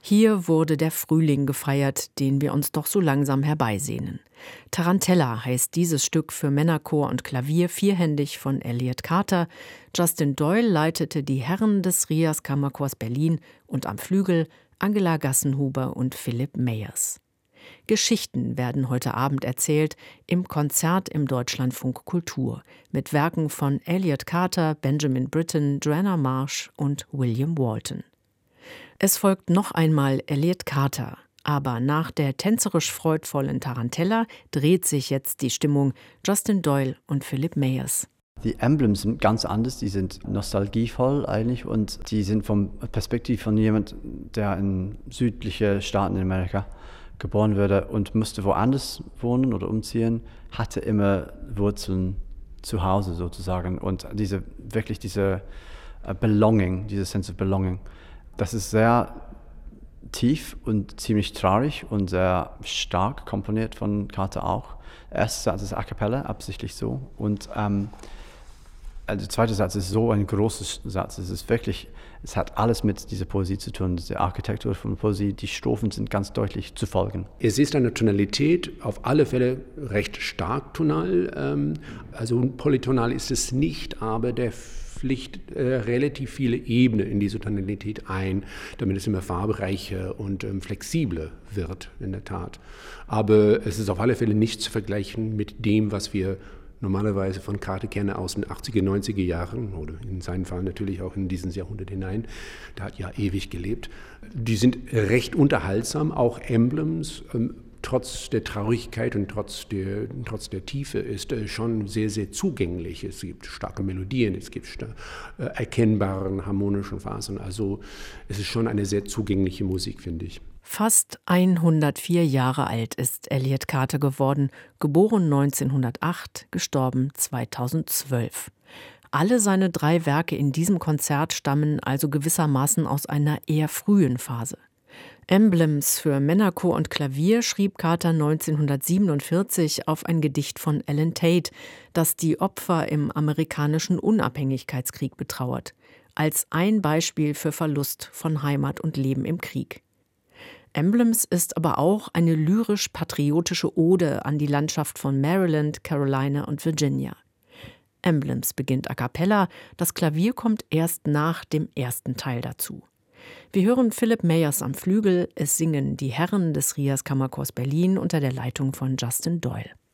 Hier wurde der Frühling gefeiert, den wir uns doch so langsam herbeisehnen. Tarantella heißt dieses Stück für Männerchor und Klavier vierhändig von Elliott Carter. Justin Doyle leitete die Herren des Rias Kammerchors Berlin und am Flügel Angela Gassenhuber und Philipp Meyers. Geschichten werden heute Abend erzählt im Konzert im Deutschlandfunk Kultur mit Werken von Elliott Carter, Benjamin Britten, Joanna Marsh und William Walton. Es folgt noch einmal Elliott Carter, aber nach der tänzerisch freudvollen Tarantella dreht sich jetzt die Stimmung Justin Doyle und Philipp Meyers. Die Emblems sind ganz anders, die sind nostalgievoll eigentlich und die sind vom Perspektiv von jemand, der in südliche Staaten in Amerika geboren wurde und musste woanders wohnen oder umziehen, hatte immer Wurzeln zu Hause sozusagen und diese Belonging, diese Sense of Belonging. Das ist sehr tief und ziemlich traurig und sehr stark komponiert von Carter auch. Der erste Satz ist a cappella, absichtlich so. Und der zweite Satz ist so ein großer Satz. Es hat alles mit dieser Poesie zu tun, diese Architektur von Poesie. Die Strophen sind ganz deutlich zu folgen. Es ist eine Tonalität, auf alle Fälle recht stark tonal. Also polytonal ist es nicht, aber der pflicht relativ viele Ebenen in diese Tonalität ein, damit es immer farbereicher und flexibler wird, in der Tat. Aber es ist auf alle Fälle nicht zu vergleichen mit dem, was wir normalerweise von Carter kennen aus den 80er, 90er Jahren oder in seinem Fall natürlich auch in dieses Jahrhundert hinein. Der hat ja ewig gelebt. Die sind recht unterhaltsam, auch Emblems. Trotz der Traurigkeit und trotz der Tiefe ist schon sehr, sehr zugänglich. Es gibt starke Melodien, es gibt erkennbaren harmonischen Phasen. Also es ist schon eine sehr zugängliche Musik, finde ich. Fast 104 Jahre alt ist Elliott Carter geworden, geboren 1908, gestorben 2012. Alle seine 3 Werke in diesem Konzert stammen also gewissermaßen aus einer eher frühen Phase. Emblems für Männerchor und Klavier schrieb Carter 1947 auf ein Gedicht von Ellen Tate, das die Opfer im amerikanischen Unabhängigkeitskrieg betrauert, als ein Beispiel für Verlust von Heimat und Leben im Krieg. Emblems ist aber auch eine lyrisch-patriotische Ode an die Landschaft von Maryland, Carolina und Virginia. Emblems beginnt a cappella, das Klavier kommt erst nach dem ersten Teil dazu. Wir hören Philipp Meyers am Flügel, es singen die Herren des Rias Kammerchors Berlin unter der Leitung von Justin Doyle.